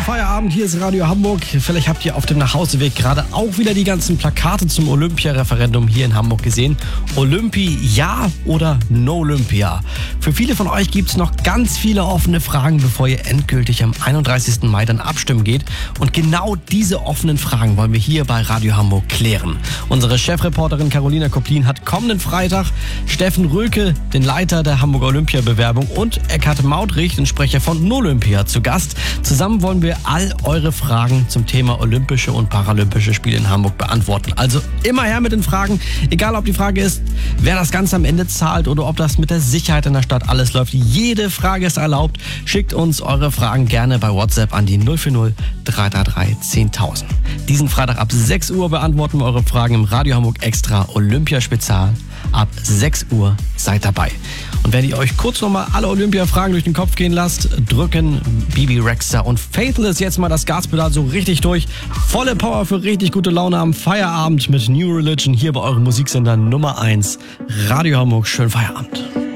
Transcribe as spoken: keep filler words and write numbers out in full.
Feierabend, hier ist Radio Hamburg. Vielleicht habt ihr auf dem Nachhauseweg gerade auch wieder die ganzen Plakate zum Olympia-Referendum hier in Hamburg gesehen. Olympi, ja oder no Olympia? Für viele von euch gibt es noch ganz viele offene Fragen, bevor ihr endgültig am einunddreißigsten Mai dann abstimmen geht. Und genau diese offenen Fragen wollen wir hier bei Radio Hamburg klären. Unsere Chefreporterin Carolina Koplin hat kommenden Freitag Steffen Röke, den Leiter der Hamburger Olympia-Bewerbung, und Eckhard Mautrich, den Sprecher von No Olympia, zu Gast. Zusammen wollen wir all eure Fragen zum Thema Olympische und Paralympische Spiele in Hamburg beantworten. Also immer her mit den Fragen, egal ob die Frage ist, wer das Ganze am Ende zahlt oder ob das mit der Sicherheit in der Stadt alles läuft. Jede Frage ist erlaubt. Schickt uns eure Fragen gerne bei WhatsApp an die null vier null drei drei drei zehntausend. Diesen Freitag ab sechs Uhr beantworten wir eure Fragen im Radio Hamburg Extra Olympia-Spezial. Ab sechs Uhr seid dabei. Und wenn ihr euch kurz nochmal alle Olympia-Fragen durch den Kopf gehen lasst, drücken Bibi Rexha und Faithless jetzt mal das Gaspedal so richtig durch. Volle Power für richtig gute Laune am Feierabend mit New Religion hier bei eurem Musiksender Nummer eins. Radio Hamburg, schönen Feierabend.